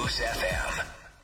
Moose FM.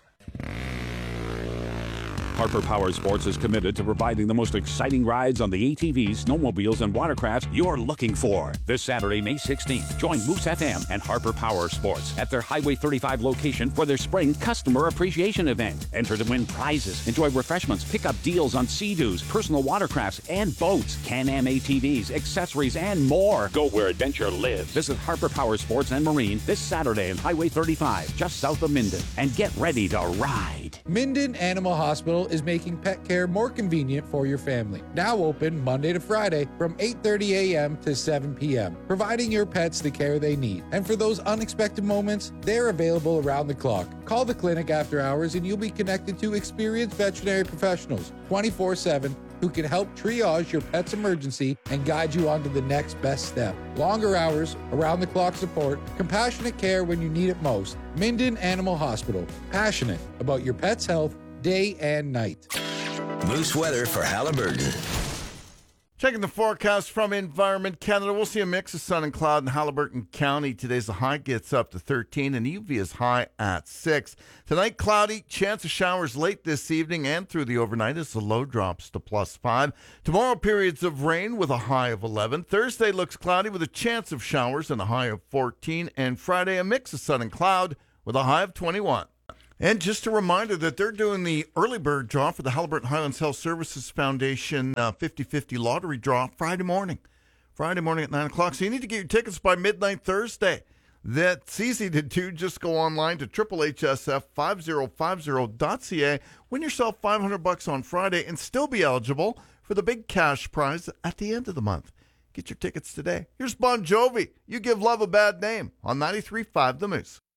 Harper Power Sports is committed to providing the most exciting rides on the ATVs, snowmobiles, and watercrafts you're looking for. This Saturday, May 16th, join Moose FM and Harper Power Sports at their Highway 35 location for their spring customer appreciation event. Enter to win prizes, enjoy refreshments, pick up deals on Sea-Doos, personal watercrafts, and boats, Can-Am ATVs, accessories, and more. Go where adventure lives. Visit Harper Power Sports and Marine this Saturday on Highway 35, just south of Minden, and get ready to ride. Minden Animal Hospital is making pet care more convenient for your family. Now open Monday to Friday from 8:30 a.m. to 7 p.m., providing your pets the care they need. And for those unexpected moments, they're available around the clock. Call the clinic after hours and you'll be connected to experienced veterinary professionals 24/7 who can help triage your pet's emergency and guide you on to the next best step. Longer hours, around-the-clock support, compassionate care when you need it most. Minden Animal Hospital, passionate about your pet's health day and night. Moose weather for Haliburton. Checking the forecast from Environment Canada, we'll see a mix of sun and cloud in Haliburton County. Today's the high gets up to 13 and UV is high at 6. Tonight, cloudy, chance of showers late this evening and through the overnight as the low drops to +5. Tomorrow, periods of rain with a high of 11. Thursday looks cloudy with a chance of showers and a high of 14. And Friday, a mix of sun and cloud with a high of 21. And just a reminder that they're doing the early bird draw for the Haliburton Highlands Health Services Foundation 50/50 lottery draw Friday morning at 9 o'clock. So you need to get your tickets by midnight Thursday. That's easy to do. Just go online to HHSF5050.ca. Win yourself $500 on Friday and still be eligible for the big cash prize at the end of the month. Get your tickets today. Here's Bon Jovi. You Give Love a Bad Name on 93.5 The Moose.